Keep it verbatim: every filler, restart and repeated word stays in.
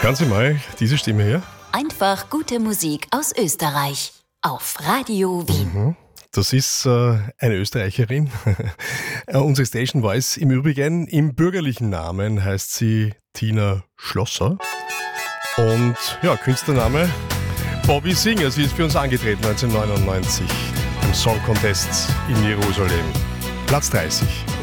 Hören Sie mal diese Stimme hier. Einfach gute Musik aus Österreich auf Radio Wien. Mhm. Das ist äh, eine Österreicherin. Unsere Station Voice im Übrigen. Im bürgerlichen Namen heißt sie Tina Schlosser. Und ja, Künstlername Bobby Singer. Sie ist für uns angetreten neunzehnhundertneunundneunzig im Song Contest in Jerusalem. Platz dreißig.